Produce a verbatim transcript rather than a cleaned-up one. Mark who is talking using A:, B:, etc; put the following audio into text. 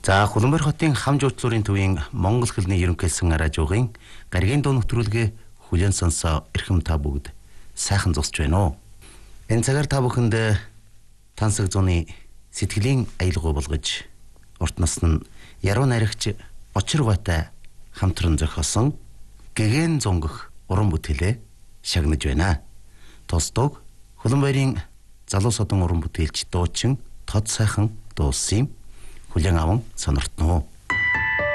A: За Хуланбар хотын хам жуулчлалын төвийн Монгол хэлний ерөнхийлсөн радиогийн гаригийн дуу нэвтрүүлгээ хүлээн сонсоо эрхэм та бүгд сайхан зогсож байна уу? Энэ цагаар та бүхэнд тансаг зуны сэтгэлийн аялгаа болгож урт насны яруу найрагч Очир Гуйтай хамтран зохиосон гэгэн зунгах уран бүтээлээ шагнаж байна. Тостог Хуланбарын залуу содон уран бүтээлч дуучин Тод сайхан дуулсан юм. Хүлээн аван сониртно.